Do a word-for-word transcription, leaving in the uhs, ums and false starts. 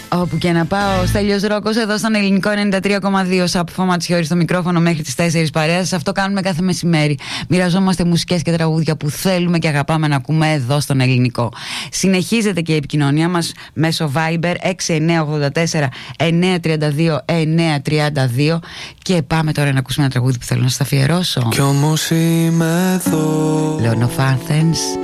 Όπου και να πάω, Στέλιος Ρόκος εδώ στον Ελληνικό ενενήντα τρία κόμμα δύο. Σαπφό Ματσιώρη στο μικρόφωνο μέχρι τις τέσσερις παρέας. Αυτό κάνουμε κάθε μεσημέρι. Μοιραζόμαστε μουσικές και τραγούδια που θέλουμε και αγαπάμε να ακούμε εδώ στον Ελληνικό. Συνεχίζεται και η επικοινωνία μας μέσω Viber έξι εννιά οκτώ τέσσερα εννιά τρία δύο εννιά τρία δύο. Και πάμε τώρα να ακούσουμε ένα τραγούδι που θέλω να σας αφιερώσω. Κι όμως είμαι εδώ. Leon of Athens.